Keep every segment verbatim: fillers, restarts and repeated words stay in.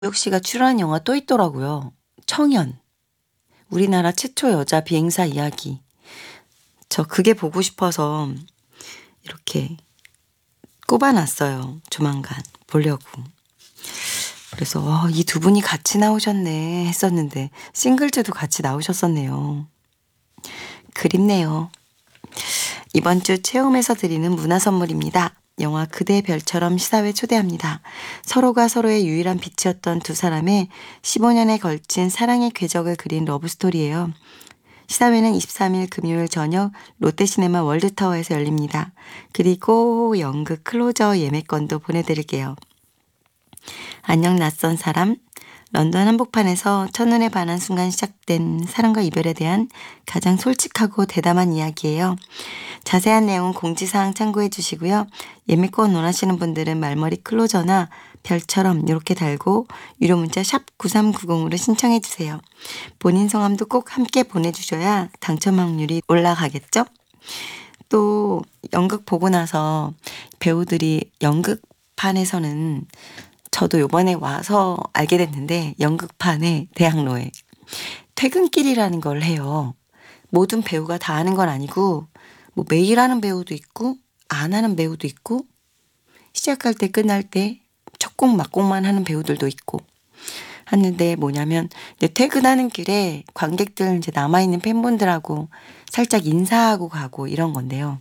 역 씨가 출연한 영화 또 있더라고요. 청년. 우리나라 최초 여자 비행사 이야기. 저 그게 보고 싶어서 이렇게 꼽아놨어요. 조만간 보려고. 그래서 어, 이 두 분이 같이 나오셨네 했었는데 싱글즈도 같이 나오셨었네요. 그립네요. 이번 주 체험에서 드리는 문화 선물입니다. 영화 그대 별처럼 시사회 초대합니다. 서로가 서로의 유일한 빛이었던 두 사람의 십오 년에 걸친 사랑의 궤적을 그린 러브스토리예요. 시사회는 이십삼 일 금요일 저녁 롯데시네마 월드타워에서 열립니다. 그리고 연극 클로저 예매권도 보내드릴게요. 안녕 낯선 사람. 런던 한복판에서 첫눈에 반한 순간 시작된 사랑과 이별에 대한 가장 솔직하고 대담한 이야기예요. 자세한 내용은 공지사항 참고해 주시고요. 예매권 원하시는 분들은 말머리 클로저나 별처럼 이렇게 달고 유료 문자 샵 구삼구공으로 신청해 주세요. 본인 성함도 꼭 함께 보내주셔야 당첨 확률이 올라가겠죠? 또 연극 보고 나서 배우들이 연극판에서는 저도 요번에 와서 알게 됐는데 연극판의 대학로에 퇴근길이라는 걸 해요. 모든 배우가 다 하는 건 아니고 뭐 매일 하는 배우도 있고 안 하는 배우도 있고 시작할 때 끝날 때 첫 곡 막곡만 하는 배우들도 있고 하는데 뭐냐면 이제 퇴근하는 길에 관객들 이제 남아있는 팬분들하고 살짝 인사하고 가고 이런 건데요.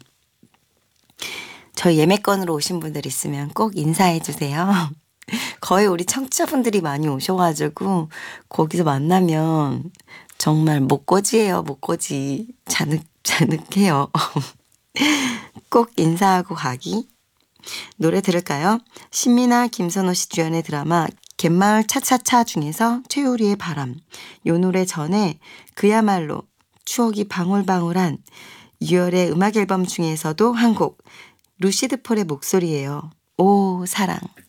저희 예매권으로 오신 분들 있으면 꼭 인사해 주세요. 거의 우리 청취자분들이 많이 오셔가지고 거기서 만나면 정말 목꼬지예요. 목꼬지. 자늑, 자늑해요. 꼭 인사하고 가기. 노래 들을까요? 신미나 김선호 씨 주연의 드라마 갯마을 차차차 중에서 최우리의 바람. 요 노래 전에 그야말로 추억이 방울방울한 유열의 음악 앨범 중에서도 한 곡 루시드 폴의 목소리예요. 오 사랑.